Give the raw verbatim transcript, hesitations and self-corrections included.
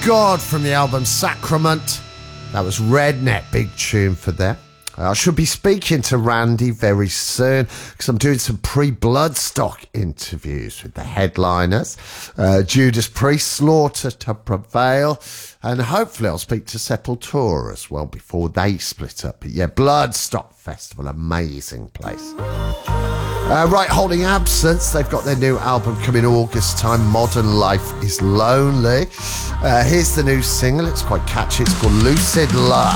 God from the album Sacrament. That was Redneck, big tune for them. I should be speaking to Randy very soon because I'm doing some pre-Bloodstock interviews with the headliners. Uh, Judas Priest, Slaughter to Prevail, and hopefully I'll speak to Sepultura as well before they split up. But yeah, Bloodstock Festival, amazing place. Uh, right, Holding Absence, they've got their new album coming August time, Modern Life is Lonely. Uh, here's the new single, it's quite catchy, it's called Lucid Love.